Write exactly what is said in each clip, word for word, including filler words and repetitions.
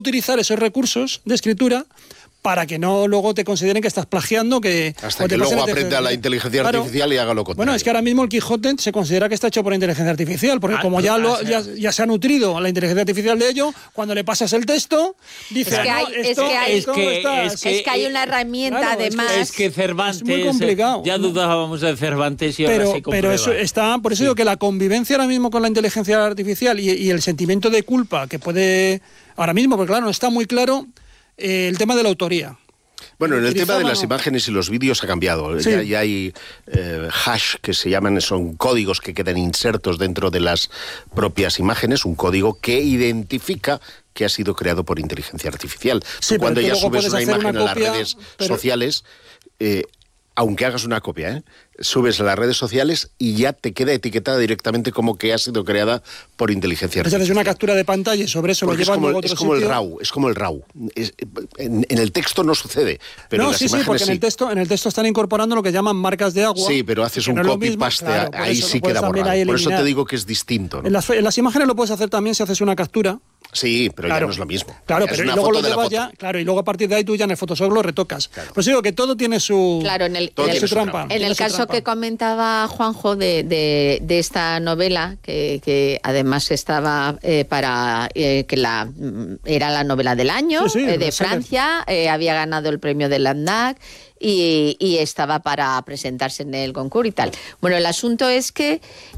utilizar esos recursos de escritura para que no luego te consideren que estás plagiando, que... Hasta que luego aprenda la inteligencia claro. artificial y haga lo contrario. Bueno, es que ahora mismo el Quijote se considera que está hecho por inteligencia artificial, porque ah, como ya, lo, ya, ya se ha nutrido la inteligencia artificial de ello, cuando le pasas el texto, dice... Es que hay, no, esto, es que hay, esto es está, es que, es que hay una herramienta, claro, además... Es que Cervantes... Es muy complicado. Ya dudábamos de Cervantes y pero, ahora se comprueba. Pero eso está... Por eso sí. digo que la convivencia ahora mismo con la inteligencia artificial y, y el sentimiento de culpa que puede... Ahora mismo, porque claro, no está muy claro eh, el tema de la autoría. Bueno, en el tema de las imágenes y los vídeos ha cambiado. Sí. Ya, ya hay eh, hash que se llaman, son códigos que quedan insertos dentro de las propias imágenes, un código que identifica que ha sido creado por inteligencia artificial. Sí, cuando ya subes una imagen una a copia, las redes pero... sociales, eh, aunque hagas una copia, ¿eh? subes a las redes sociales y ya te queda etiquetada directamente como que ha sido creada por inteligencia artificial. Haces una captura de pantalla y sobre eso Porque lo llevan es como, a otro es como sitio. el RAW, es como el RAW. Es, en, en el texto no sucede, pero no, en las sí, imágenes sí, porque sí. en el texto, en el texto están incorporando lo que llaman marcas de agua. Sí, pero haces un no copy-paste, claro, ahí eso sí queda borrado. Por eso te digo que es distinto, ¿no? En las, en las imágenes lo puedes hacer también si haces una captura. Sí, pero claro, ya no es lo mismo. Claro, ya pero es una y luego foto lo de la llevas foto. ya, claro, y luego a partir de ahí tú ya en el Photoshop lo retocas. Claro. Pues digo que todo tiene su, claro, en el, tiene en su el, trampa. En tiene el su caso trampa. que comentaba Juanjo de, de, de esta novela, que, que además estaba eh, para eh, que la era la novela del año sí, sí, eh, de sí, Francia, eh, había ganado el premio de Landac y, y estaba para presentarse en el concurso y tal. Bueno, el asunto es que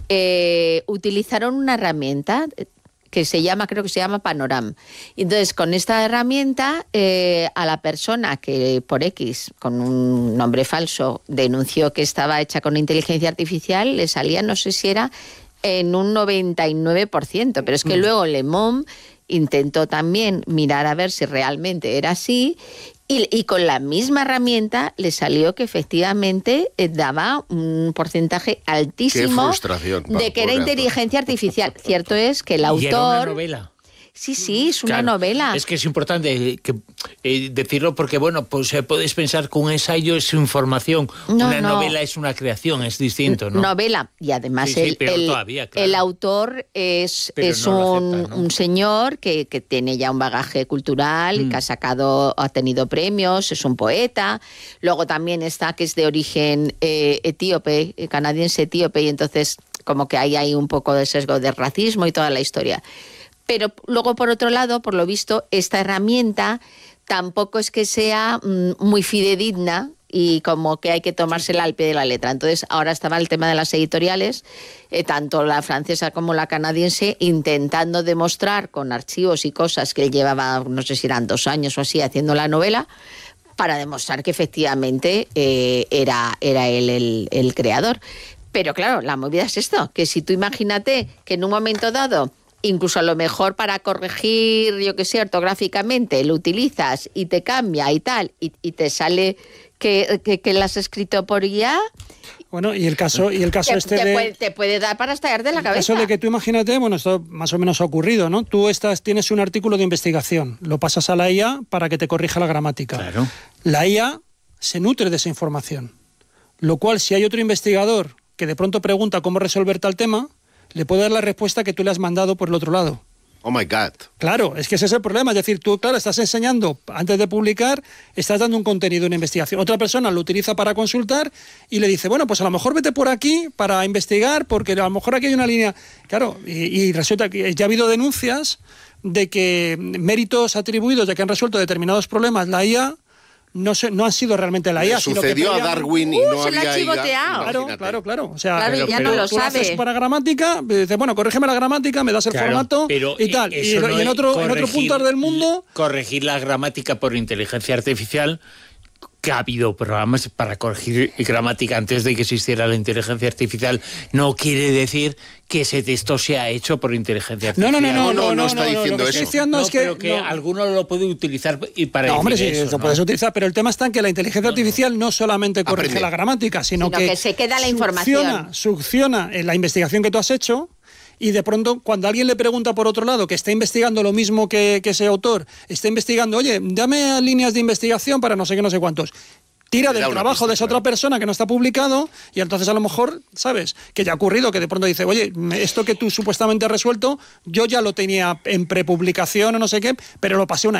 eh, utilizaron una herramienta que se llama, creo que se llama Panoram. Entonces, con esta herramienta, eh, a la persona que por X, con un nombre falso, denunció que estaba hecha con inteligencia artificial, le salía, no sé si era en un noventa y nueve por ciento, pero es que mm. luego Le Monde intentó también mirar a ver si realmente era así, y, y con la misma herramienta le salió que efectivamente eh, daba un porcentaje altísimo de que era inteligencia artificial. Cierto es que el autor... ¿Y era una novela? Sí, sí, es una claro, novela. Es que es importante que, eh, decirlo porque, bueno, pues eh, puedes pensar que un ensayo es información, no, una no. novela es una creación, es distinto, ¿no? Novela, y además sí, sí, el, pero el, todavía, claro. el autor es, es no un, acepta, ¿no? un señor que, que tiene ya un bagaje cultural, mm. que ha sacado, ha tenido premios, es un poeta. Luego también está que es de origen eh, etíope, canadiense etíope, y entonces como que hay ahí un poco de sesgo de racismo y toda la historia. Pero luego, por otro lado, por lo visto, esta herramienta tampoco es que sea mmm, muy fidedigna y como que hay que tomársela al pie de la letra. Entonces, ahora estaba el tema de las editoriales, eh, tanto la francesa como la canadiense, intentando demostrar con archivos y cosas que él llevaba, no sé si eran dos años o así, haciendo la novela, para demostrar que efectivamente eh, era, era él el, el creador. Pero claro, la movida es esto, que si tú imagínate que en un momento dado... Incluso a lo mejor para corregir, yo qué sé, ortográficamente, lo utilizas y te cambia y tal, y, y te sale que, que, que lo has escrito por I A. Bueno, y el caso, y el caso te, este te de... Puede, te puede dar para estallar de la cabeza. El caso de que tú imagínate, bueno, esto más o menos ha ocurrido, ¿no? Tú estás, tienes un artículo de investigación, lo pasas a la I A para que te corrija la gramática. Claro. La I A se nutre de esa información, lo cual si hay otro investigador que de pronto pregunta cómo resolver tal tema, le puede dar la respuesta que tú le has mandado por el otro lado. Oh my God. Claro, es que ese es el problema. Es decir, tú, claro, estás enseñando, antes de publicar, estás dando un contenido, una investigación. Otra persona lo utiliza para consultar y le dice, bueno, pues a lo mejor vete por aquí para investigar, porque a lo mejor aquí hay una línea... Claro, y, y resulta que ya ha habido denuncias de que méritos atribuidos de que han resuelto determinados problemas la I A No, se, no han sido realmente la I A. Le sucedió sino que a Darwin y uh, no se había la I A. Claro, claro, claro. O sea, claro, pero, ya pero no lo tú sabe. haces para gramática, dices, bueno, corrígeme la gramática, me das el claro, formato pero y tal. Y, no y en otro, en otro punto del mundo... Corregir la gramática por inteligencia artificial, que ha habido programas para corregir gramática antes de que existiera la inteligencia artificial, no quiere decir que ese texto sea hecho por inteligencia artificial. No, no, no, no, no, no, no, no está no, diciendo no, eso. Diciendo no, es que, pero que no. alguno lo puede utilizar y para No, hombre, sí, eso, lo ¿no? puedes utilizar, pero el tema está en que la inteligencia artificial no solamente corrige Aprende. la gramática, sino, Sino que, que se queda la succiona, información. succiona en la investigación que tú has hecho. Y de pronto, cuando alguien le pregunta por otro lado, que está investigando lo mismo que, que ese autor, está investigando, oye, dame líneas de investigación para no sé qué, no sé cuántos, tira del trabajo de esa otra persona que no está publicado y entonces a lo mejor, ¿sabes? Que ya ha ocurrido, que de pronto dice, oye, esto que tú supuestamente has resuelto, yo ya lo tenía en prepublicación o no sé qué, pero lo pasé una